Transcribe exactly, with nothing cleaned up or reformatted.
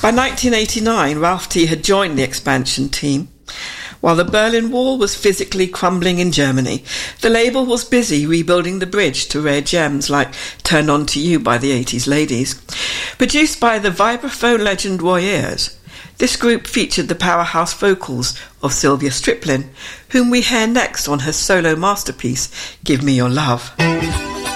By nineteen eighty-nine, Ralph T had joined the expansion team. While the Berlin Wall was physically crumbling in Germany, the label was busy rebuilding the bridge to rare gems like Turn On To You by the eighties Ladies. Produced by the vibraphone legend Roy Ayers, this group featured the powerhouse vocals of Sylvia Striplin, whom we hear next on her solo masterpiece, Give Me Your Love.